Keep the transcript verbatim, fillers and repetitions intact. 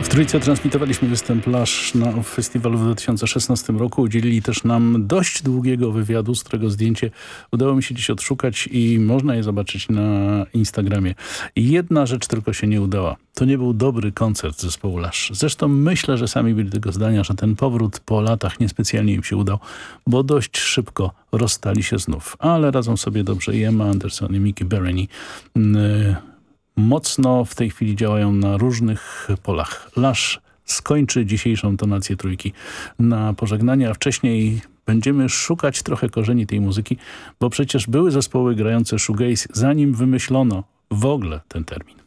W Trójce transmitowaliśmy występ Lush na festiwalu w dwa tysiące szesnastym roku. Udzielili też nam dość długiego wywiadu, z którego zdjęcie udało mi się dziś odszukać i można je zobaczyć na Instagramie. Jedna rzecz tylko się nie udała. To nie był dobry koncert zespołu Lush. Zresztą myślę, że sami byli tego zdania, że ten powrót po latach niespecjalnie im się udał, bo dość szybko rozstali się znów. Ale radzą sobie dobrze i Emma Anderson i Mickey Bereni. Yy, Mocno w tej chwili działają na różnych polach. Lush skończy dzisiejszą tonację Trójki na pożegnanie, a wcześniej będziemy szukać trochę korzeni tej muzyki, bo przecież były zespoły grające shoegaze, zanim wymyślono w ogóle ten termin.